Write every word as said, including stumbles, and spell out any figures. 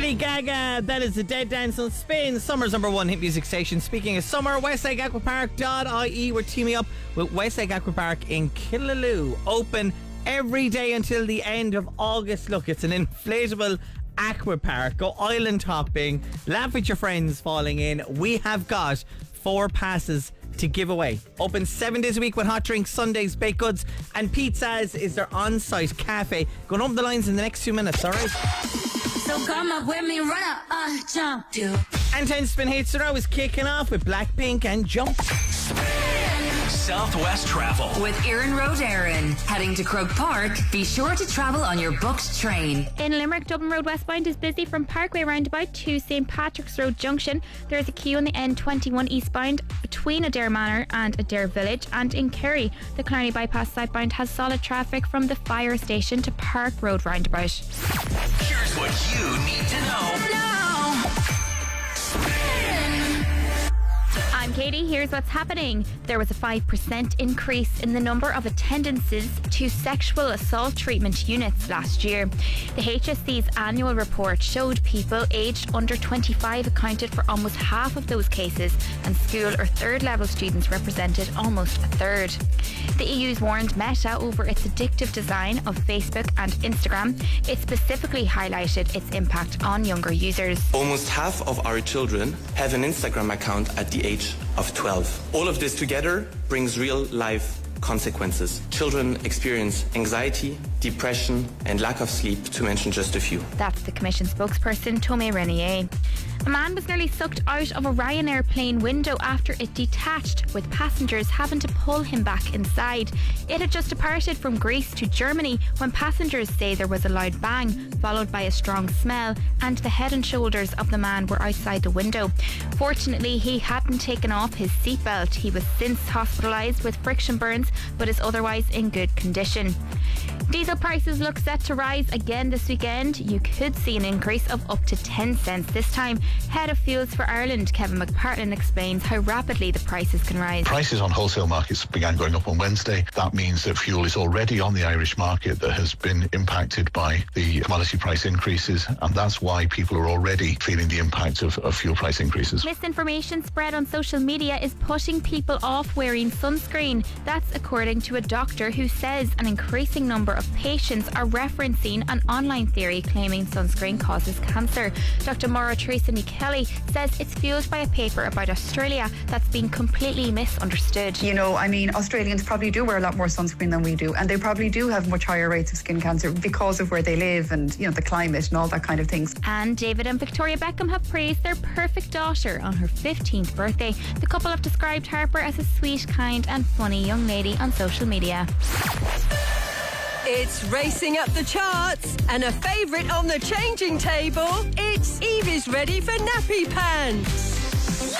Lady Gaga, that is the Dead Dance on Spain, summer's number one hit music station. Speaking of summer, Westlake Aquapark dot I E, we're teaming up with Westlake Aquapark in Killaloe. Open every day until the end of August. Look, it's an inflatable aqua park. Go island hopping, laugh with your friends falling in. We have got four passes to give away. Open seven days a week with hot drinks, Sundays, baked goods and pizzas is their on-site cafe. Going up the lines in the next few minutes, alright? So come up with me, run up, uh, jump, do. And ten Spin Hits Are is kicking off with Blackpink and Jump. Southwest Travel with Erin Road Erin. Heading to Croke Park, be sure to travel on your booked train. In Limerick, Dublin Road westbound is busy from Parkway roundabout to Saint Patrick's Road Junction. There is a queue on the N twenty-one eastbound between Adair Manor and Adair Village. And in Kerry, the Killarney bypass southbound has solid traffic from the fire station to Park Road roundabout. Here's what you need to know now. I'm Katie, here's what's happening. There was a five percent increase in the number of attendances to sexual assault treatment units last year. The H S C's annual report showed people aged under twenty-five accounted for almost half of those cases, and school or third level students represented almost a third. The E U's warned Meta over its addictive design of Facebook and Instagram. It specifically highlighted its impact on younger users. Almost half of our children have an Instagram account at the age of twelve. All of this together brings real life consequences. Children experience anxiety, depression and lack of sleep, to mention just a few. That's the Commission spokesperson, Tomé Renier. A man was nearly sucked out of a Ryanair plane window after it detached, with passengers having to pull him back inside. It had just departed from Greece to Germany when passengers say there was a loud bang, followed by a strong smell, and the head and shoulders of the man were outside the window. Fortunately, he hadn't taken off his seatbelt. He was since hospitalised with friction burns, but is otherwise in good condition. Diesel prices look set to rise again this weekend. You could see an increase of up to ten cents this time. Head of Fuels for Ireland, Kevin McPartlin, explains how rapidly the prices can rise. Prices on wholesale markets began going up on Wednesday. That means that fuel is already on the Irish market that has been impacted by the commodity price increases, and that's why people are already feeling the impact of, of fuel price increases. Misinformation spread on social media is putting people off wearing sunscreen. That's according to a doctor who says an increasing number of patients are referencing an online theory claiming sunscreen causes cancer. Doctor Maura Teresa Kelly says it's fueled by a paper about Australia that's been completely misunderstood. You know, I mean, Australians probably do wear a lot more sunscreen than we do, and they probably do have much higher rates of skin cancer because of where they live and, you know, the climate and all that kind of things. And David and Victoria Beckham have praised their perfect daughter on her fifteenth birthday. The couple have described Harper as a sweet, kind and funny young lady on social media. It's racing up the charts and a favourite on the changing table. It's Evie's ready for nappy pants.